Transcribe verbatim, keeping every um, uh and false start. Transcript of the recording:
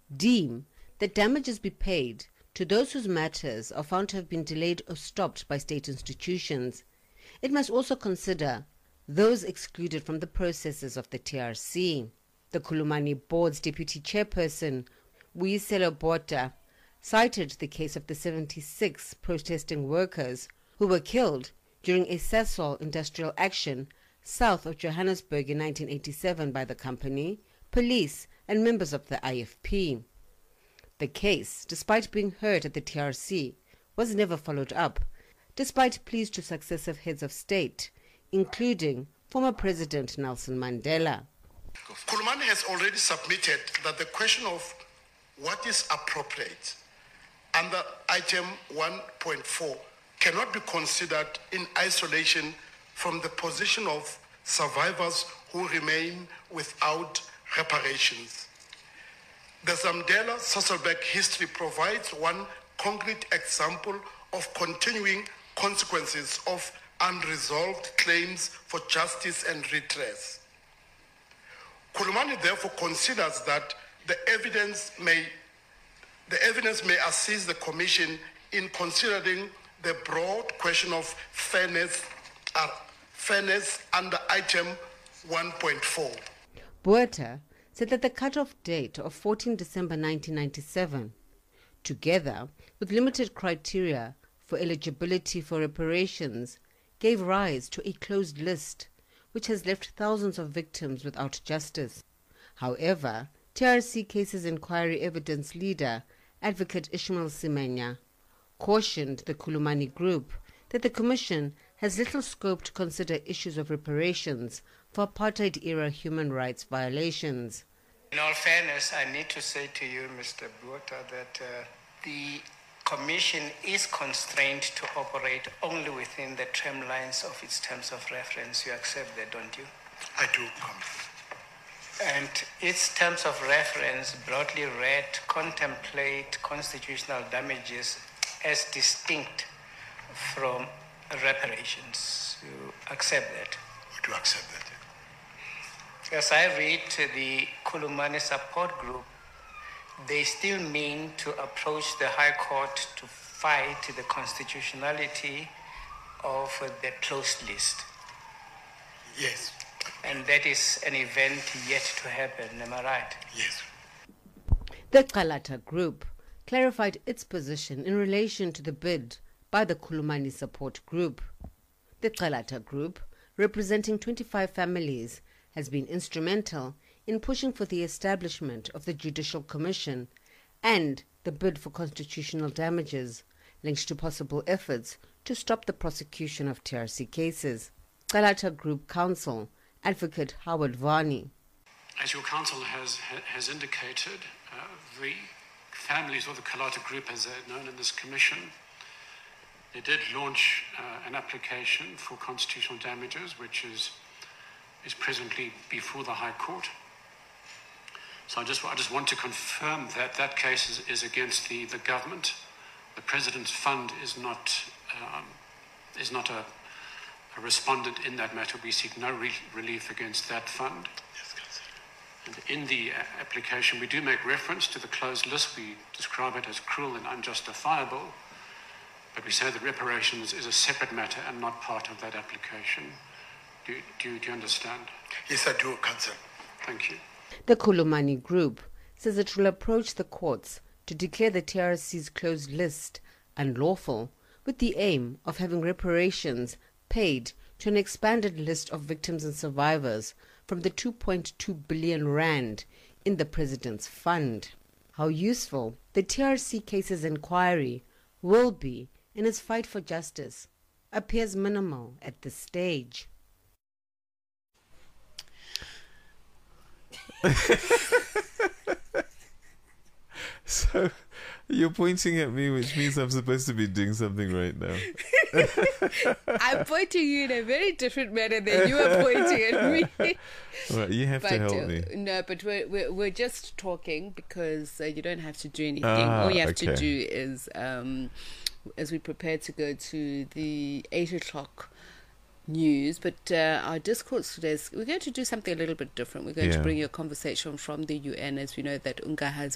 deem that damages be paid to those whose matters are found to have been delayed or stopped by state institutions, it must also consider those excluded from the processes of the T R C. The Khulumani Board's Deputy Chairperson, Vuyiselo Botha, cited the case of the seventy-six protesting workers who were killed during a Sasol industrial action south of Johannesburg in nineteen eighty-seven by the company, police and members of the I F P. The case, despite being heard at the T R C, was never followed up, despite pleas to successive heads of state, including former President Nelson Mandela. Khulumani has already submitted that the question of what is appropriate under item one point four cannot be considered in isolation from the position of survivors who remain without reparations. The Zamdela Sasolburg history provides one concrete example of continuing consequences of unresolved claims for justice and redress. Khulumani therefore considers that the evidence may the evidence may assist the Commission in considering the broad question of fairness, uh, fairness under item one point four. Botha said that the cut-off date of fourteenth December nineteen ninety-seven, together with limited criteria for eligibility for reparations, gave rise to a closed list, which has left thousands of victims without justice. However, T R C Cases Inquiry Evidence Leader, Advocate Ishmael Semenya, cautioned the Khulumani Group that the Commission has little scope to consider issues of reparations for apartheid-era human rights violations. In all fairness, I need to say to you, Mister Botha, that uh, the Commission is constrained to operate only within the term lines of its terms of reference. You accept that, don't you? I do, Comrade. And its terms of reference, broadly read, contemplate constitutional damages as distinct from reparations. You accept that? I do accept that. As I read the Khulumani Support Group, they still mean to approach the High Court to fight the constitutionality of the closed list. Yes. And that is an event yet to happen, am I right? Yes. The Qalata Group clarified its position in relation to the bid by the Khulumani Support Group. The Qalata Group, representing twenty-five families, has been instrumental in pushing for the establishment of the Judicial Commission and the bid for constitutional damages linked to possible efforts to stop the prosecution of T R C cases. Qalata Group Counsel, Advocate Howard Varney. As your counsel has has indicated, uh, the families of the Qalata Group, as they're known in this commission, they did launch uh, an application for constitutional damages, which is is presently before the High Court. So I just, I just want to confirm that that case is, is against the, the government. The President's Fund is not, um, is not a, a respondent in that matter. We seek no re- relief against that fund. Yes, and in the uh, application, we do make reference to the closed list. We describe it as cruel and unjustifiable, but we say that reparations is a separate matter and not part of that application. Do, do, do you understand? Yes, I do, Counsel. Thank you. The Khulumani Group says it will approach the courts to declare the T R C's closed list unlawful, with the aim of having reparations paid to an expanded list of victims and survivors from the two point two billion rand in the President's Fund. How useful the T R C Cases Inquiry will be in its fight for justice appears minimal at this stage. So you're pointing at me, which means I'm supposed to be doing something right now. I'm pointing you in a very different manner than you are pointing at me. Well, you have but, to help uh, me. No, but we're, we're, we're just talking because uh, you don't have to do anything. Ah, All you have okay. to do is, um, as we prepare to go to the eight o'clock news, but uh, our discourse today is we're going to do something a little bit different. We're going Yeah. to bring you a conversation from the U N. As we know that UNGA has